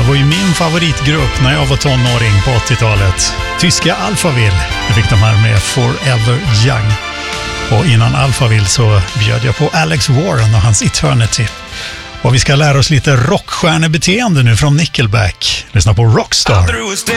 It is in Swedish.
var ju min favoritgrupp när jag var tonåring på 80-talet. Tyska Alphaville. Jag fick de här med Forever Young. Och innan Alphaville så bjöd jag på Alex Warren och hans Eternity. Och vi ska lära oss lite rockstjärnebeteende nu från Nickelback. Lyssna på Rockstar.